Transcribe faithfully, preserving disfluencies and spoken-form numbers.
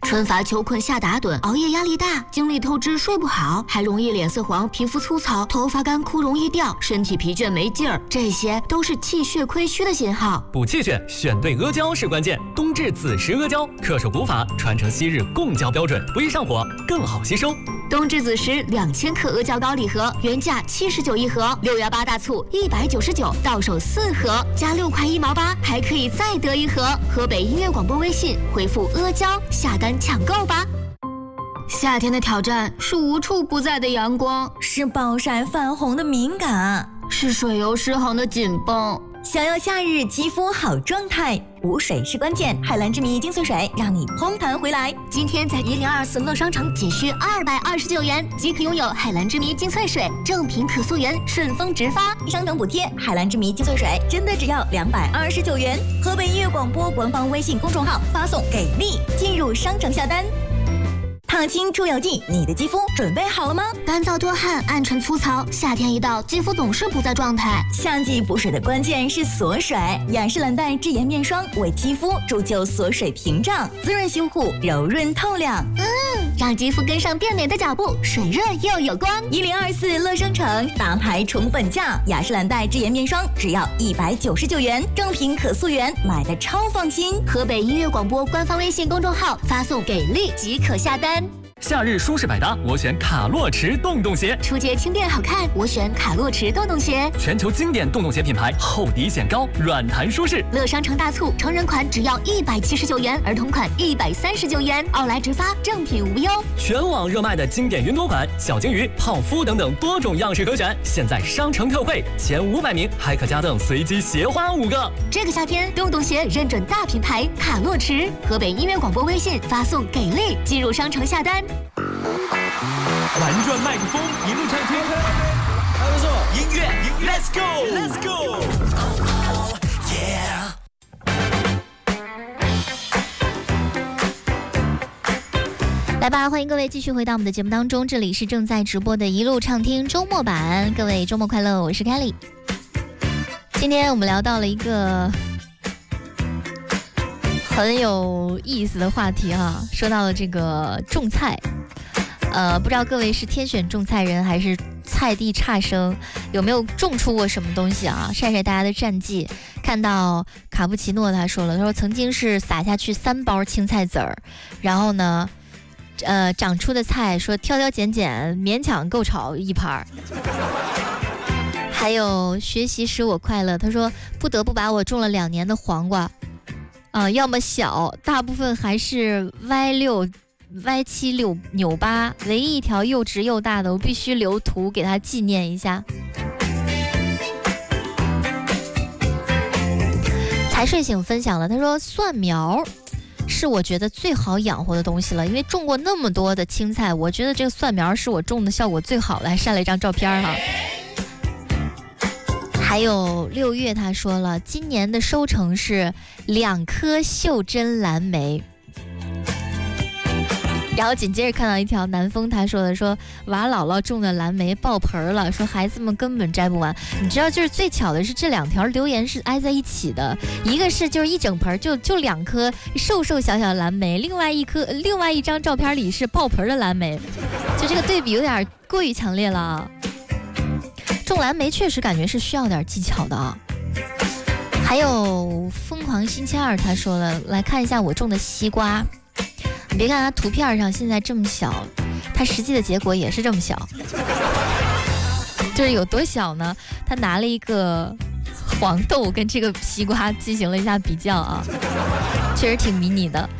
春乏秋困夏打盹，熬夜压力大，精力透支睡不好，还容易脸色黄、皮肤粗糙、头发干枯容易掉，身体疲倦没劲儿，这些都是气血亏虚的信号。 补气血，选对阿胶是关键。冬至子时阿胶，恪守古法，传承昔日贡胶标准，不易上火，更好吸收。 冬至子时两千克阿胶膏礼盒，原价七十九一盒，六幺八大促一百九十九，到手四盒，加六块一毛八，还可以再得一盒。河北音乐广播微信回复阿胶下单抢购吧。夏天的挑战是无处不在的阳光， 是暴晒泛红的敏感， 是水油失衡的紧绷。 想要夏日肌肤好状态，补水是关键。海蓝之谜精粹水让你嘭弹回来。 今天在一零二四乐商城仅需二百二十九元即可拥有海蓝之谜精粹水，正品可溯源，顺丰直发， 商城补贴。海蓝之谜精粹水真的只要两百二十九元。河北音乐广播官方微信公众号发送给力，进入商城下单。烫青出油剂，你的肌肤准备好了吗？ 干燥多汗、暗沉粗糙，夏天一到，肌肤总是不在状态。 夏季补水的关键是锁水，雅诗兰黛智妍面霜为肌肤铸就锁水屏障，滋润修护，柔润透亮。 嗯，让肌肤跟上变美的脚步，水润又有光。 一零二四乐商城大牌宠本价，雅诗兰黛智妍面霜只要一百九十九元，正品可溯源，买的超放心。 河北音乐广播官方微信公众号发送给力即可下单。 夏日舒适百搭，我选卡洛驰洞洞鞋。 出街轻便好看，我选卡洛驰洞洞鞋。 全球经典洞洞鞋品牌，厚底显高，软弹舒适。 乐商城大促，成人款只要一百七十九元，儿童款一百三十九元，奥莱直发，正品无忧。 全网热卖的经典云朵款、小金鱼、泡芙等等多种样式可选，现在商城特惠，前五百名还可加赠随机鞋花五个。 这个夏天，洞洞鞋认准大品牌卡洛驰。河北音乐广播微信发送给力，进入商城下单。 玩转麦克风，一路畅听，还不错。音乐，Let's go，Let's go， 来吧，欢迎各位继续回到我们的节目当中，这里是正在直播的一路畅听周末版，各位周末快乐，我是 Kelly。今天我们聊到了一个很有意思的话题哈，说到了这个种菜。呃，不知道各位是天选种菜人还是菜地差生，有没有种出过什么东西啊？晒晒大家的战绩。看到卡布奇诺他说了，他说曾经是撒下去三包青菜籽儿，然后呢，呃，长出的菜说挑挑拣拣，勉强够炒一盘。还有学习使我快乐，他说不得不把我种了两年的黄瓜，啊、呃，要么小，大部分还是歪六。歪七六扭八，唯一一条又直又大的，我必须留图给他纪念一下。才睡醒分享了，他说蒜苗是我觉得最好养活的东西了，因为种过那么多的青菜，我觉得这个蒜苗是我种的效果最好的，还晒了一张照片哈。还有六月他说了，今年的收成是两颗袖珍蓝莓。然后紧接着看到一条南风他说的，说娃姥姥种的蓝莓爆盆了，说孩子们根本摘不完。你知道就是最巧的是这两条留言是挨在一起的，一个是就是一整盆就就两颗瘦瘦小小的蓝莓，另外一颗另外一张照片里是爆盆的蓝莓，就这个对比有点过于强烈了啊。种蓝莓确实感觉是需要点技巧的啊。还有疯狂星期二他说了，来看一下我种的西瓜，你别看它图片上现在这么小，它实际的结果也是这么小。就是有多小呢？他拿了一个黄豆跟这个西瓜进行了一下比较啊，确实挺迷你的。